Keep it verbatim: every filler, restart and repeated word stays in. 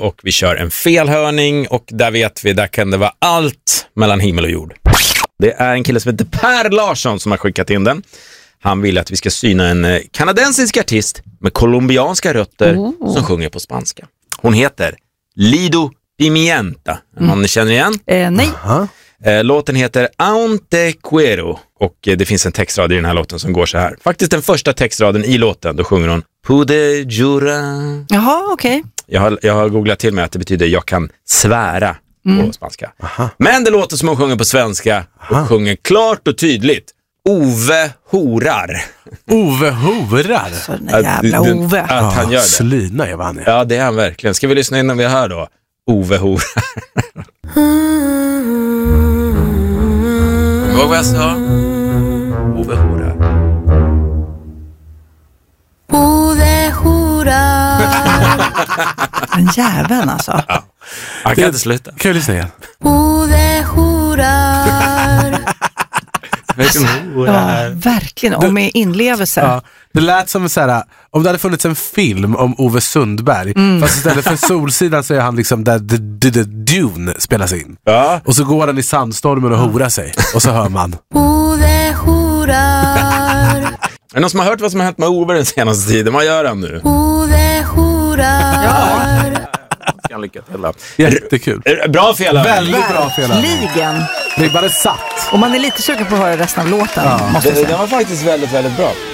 och vi kör en felhörning och där vet vi, där kan det vara allt mellan himmel och jord. Det är en kille som heter Per Larsson som har skickat in den. Han vill att vi ska syna en kanadensisk artist med colombianska rötter oh. som sjunger på spanska. Hon heter Lido Pimienta. Mm. Någon ni känner igen? Eh, nej. Uh-huh. Eh, låten heter Aún te quiero och eh, det finns en textrad i den här låten som går så här. Faktiskt den första textraden i låten, då sjunger hon Pude jura. Jaha, okej. Okay. Jag har, jag har googlat till mig att det betyder jag kan svära mm. på spanska. Aha. Men det låter som hon sjunger på svenska och Aha. sjunger klart och tydligt. Ove horar. Ove horar? Så den där jävla att, Ove. Att ah, han gör det. Slina är han är. Ja, det är han verkligen. Ska vi lyssna innan vi hör då? Ove horar. Vad var jag sa? Ove horar. Ove horar. Den jäveln alltså. Ja. Jag kan inte sluta. Kan vi lyssna igen? Ove horar. Alltså, ja, verkligen. Och med inlevelse. Ja, det lät som så här, om det hade funnits en film om Ove Sundberg mm. fast istället för Solsidan så är han liksom där the, the, the Dune spelas in. Ja. Och så går han i sandstormen och horar sig. Och så hör man Ove horar. Är det någon som har hört vad som har hänt med Ove den senaste tiden? Vad gör han nu? Ove horar. Ja. Ska han lycka till då. Jättekul. Bra fel. Väldigt bra fel. Verkligen. Det är bara satt. Och man är lite sugen på att höra resten av låten. Ja. Det, det var faktiskt väldigt, väldigt bra.